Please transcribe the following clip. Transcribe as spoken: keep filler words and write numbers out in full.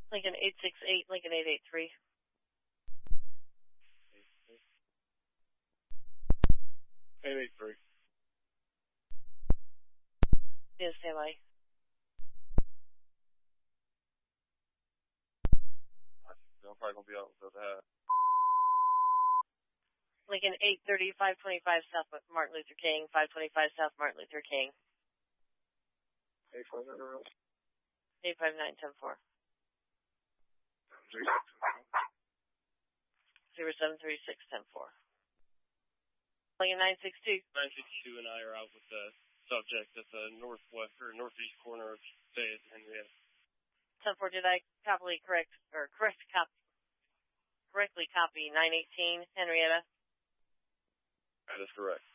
Lincoln eight six eight, Lincoln eight eight three. eight eight three. Yes, stand by. I'm probably going to be out with that. Lincoln eight thirty, five twenty-five South Martin Luther King, five twenty-five South Martin Luther King. eight five nine eight five nine, ten four. zero seven three six, ten four. Lincoln nine six two. nine six two and I are out with the subject at the northwest or northeast corner of Fayette, Henrietta. ten four, did I copy correct, or correct copy, correctly copy nine eighteen Henrietta? That is correct.